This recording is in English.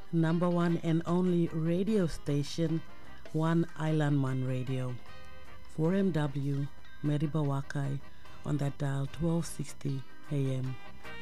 number one and only radio station, One Island Man Radio, 4MW, Maribawakai, on that dial 1260 AM.